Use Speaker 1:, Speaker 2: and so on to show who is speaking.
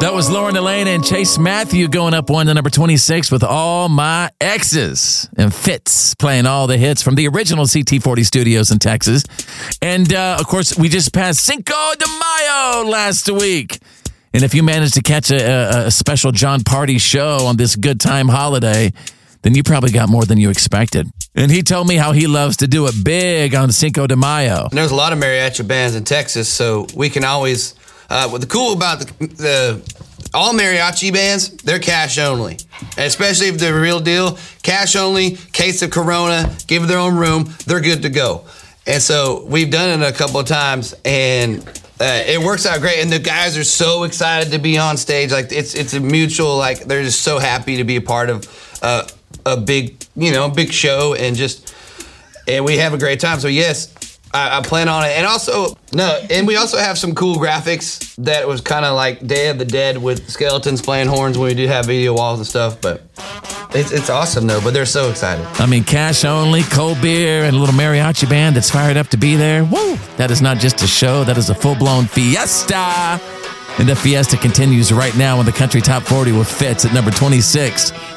Speaker 1: That was Lauren Elaine and Chase Matthew going up 1 to number 26 with All My Exes. And Fitz playing all the hits from the original CT40 studios in Texas. And, of course, we just passed Cinco de Mayo last week. And if you managed to catch a special John Party show on this good time holiday, then you probably got more than you expected. And he told me how he loves to do it big on Cinco de Mayo.
Speaker 2: And there's a lot of mariachi bands in Texas, so we can always... what the cool about the all mariachi bands, they're cash only. And especially if they're real deal, cash only, case of Corona, give them their own room, they're good to go. And so we've done it a couple of times, and it works out great. And the guys are so excited to be on stage. Like it's a mutual, like they're just so happy to be a part of a big show, and we have a great time. So yes, I plan on it. And we also have some cool graphics that was kind of like Day of the Dead with skeletons playing horns when we do have video walls and stuff. But it's awesome, though. But they're so excited.
Speaker 1: I mean, cash only, cold beer, and a little mariachi band that's fired up to be there. Woo! That is not just a show. That is a full-blown fiesta. And the fiesta continues right now in the Country Top 40 with Fitz at number 26.